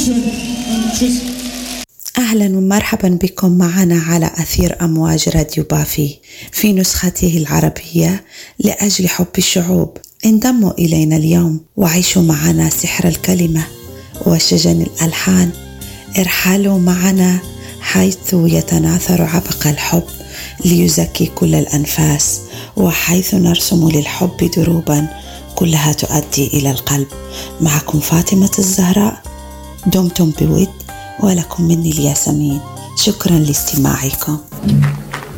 أهلا ومرحبا بكم معنا على أثير أمواج راديو بافي في نسخته العربية لأجل حب الشعوب. انضموا إلينا اليوم وعيشوا معنا سحر الكلمة وشجن الألحان. ارحلوا معنا حيث يتناثر عبق الحب ليزكي كل الأنفاس، وحيث نرسم للحب دروبا كلها تؤدي إلى القلب. معكم فاطمة الزهراء، دمتم بود ولكم مني الياسمين. شكرا لاستماعكم.